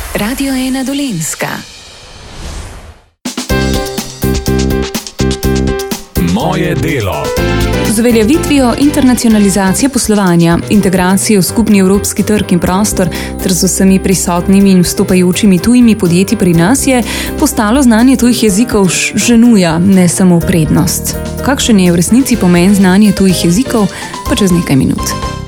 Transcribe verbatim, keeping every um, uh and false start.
Radio ena Dolenjska. Moje delo. Z uveljavitvijo internacionalizacije poslovanja, integracijo v skupni evropski trg in prostor ter z vsemi prisotnimi in vstopajočimi tujimi podjetji pri nas je postalo znanje tujih jezikov že nuja, ne samo prednost. Kakšen je v resnici pomen znanja tujih jezikov, pa čez nekaj minut.